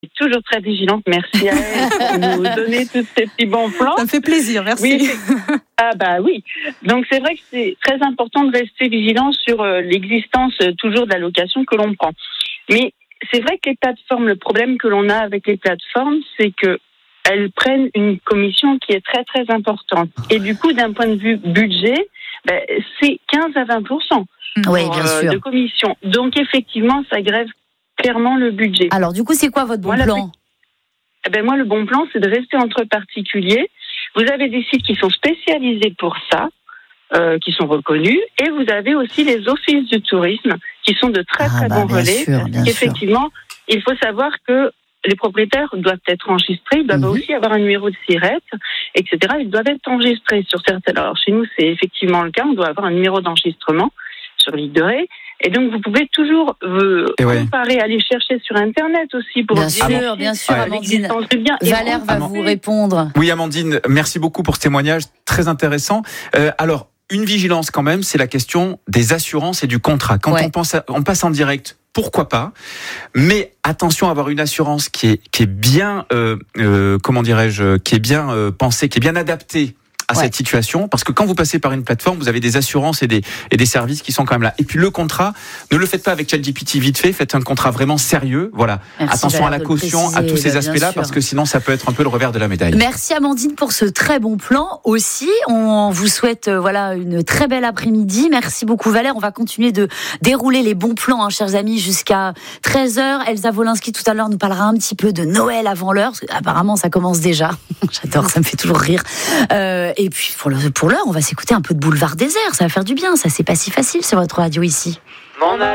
Toujours très vigilante. Merci à elle pour nous donner tous ces petits bons plans. Ça me fait plaisir, merci. Oui. Oui. Donc c'est vrai que c'est très important de rester vigilant sur l'existence toujours de la location que l'on prend. Mais c'est vrai que les plateformes, le problème que l'on a avec les plateformes, c'est que elles prennent une commission qui est très très importante. Et du coup, d'un point de vue budget, c'est 15 à 20% Oui, bien sûr. de commission. Donc effectivement, ça grève clairement le budget. Alors du coup, c'est quoi votre bon plan ? Moi, le bon plan, c'est de rester entre particuliers. Vous avez des sites qui sont spécialisés pour ça, qui sont reconnus, et vous avez aussi les offices du tourisme qui sont de très très bons relais. Effectivement, il faut savoir que les propriétaires doivent être enregistrés, ils doivent aussi avoir un numéro de SIRET, etc. Ils doivent être enregistrés sur certaines. Alors chez nous, c'est effectivement le cas. On doit avoir un numéro d'enregistrement sur l'île de Ré. Et donc, vous pouvez toujours comparer, aller chercher sur Internet aussi pour bien sûr, Amandine. Valère va vous répondre. Oui, Amandine, merci beaucoup pour ce témoignage très intéressant. Alors, une vigilance quand même, c'est la question des assurances et du contrat. Quand on passe en direct, pourquoi pas ? Mais attention à avoir une assurance qui est bien, qui est bien pensée, qui est bien adaptée à cette situation, parce que quand vous passez par une plateforme, vous avez des assurances et des services qui sont quand même là. Et puis le contrat, ne le faites pas avec ChatGPT vite fait, faites un contrat vraiment sérieux. Voilà. Merci, attention à la caution, à tous ces aspects-là, parce que sinon ça peut être un peu le revers de la médaille. Merci Amandine pour ce très bon plan aussi. On vous souhaite une très belle après-midi. Merci beaucoup Valère. On va continuer de dérouler les bons plans, chers amis, jusqu'à 13h. Elsa Wolinski tout à l'heure nous parlera un petit peu de Noël avant l'heure. Apparemment ça commence déjà. J'adore, ça me fait toujours rire. Et puis pour l'heure, on va s'écouter un peu de Boulevard Désert. Ça va faire du bien. Ça, c'est pas si facile sur votre radio ici.